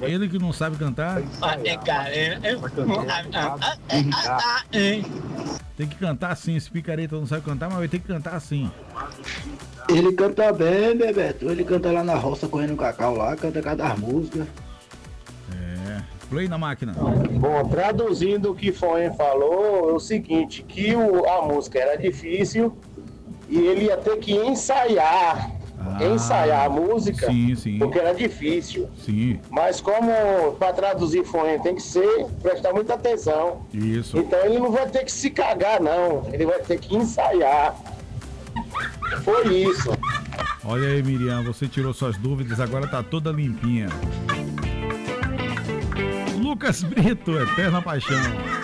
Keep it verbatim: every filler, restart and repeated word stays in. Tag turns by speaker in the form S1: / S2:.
S1: Ele que não sabe cantar. Tem que cantar assim, esse picareta não sabe cantar, mas vai ter que cantar assim.
S2: Ele canta bem, Bebeto. Ele canta lá na roça, correndo cacau lá, canta cada música.
S1: É, play na máquina.
S3: Bom, traduzindo o que Foen falou, é o seguinte, que o, a música era difícil e ele ia ter que ensaiar,
S1: Ah,
S3: ensaiar a música,
S1: sim, sim.
S3: porque era difícil.
S1: Sim.
S3: Mas como para traduzir Foen tem que ser, prestar muita atenção.
S1: Isso.
S3: Então ele não vai ter que se cagar, não. Ele vai ter que ensaiar. Foi isso.
S1: Olha aí, Miriam, você tirou suas dúvidas, agora tá toda limpinha. Lucas Brito, Eterna Paixão.